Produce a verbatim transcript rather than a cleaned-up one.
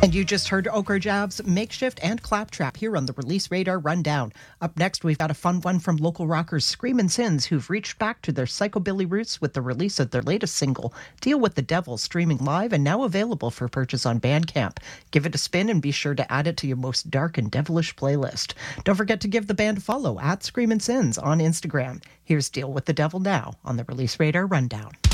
And you just heard Ochre Jab's Makeshift and Claptrap here on the Release Radar Rundown. Up next, we've got a fun one from local rockers Screamin' Sins, who've reached back to their psychobilly roots with the release of their latest single, Deal with the Devil, streaming live and now available for purchase on Bandcamp. Give it a spin and be sure to add it to your most dark and devilish playlist. Don't forget to give the band a follow at Screamin' Sins on Instagram. Here's Deal with the Devil now on the Release Radar Rundown.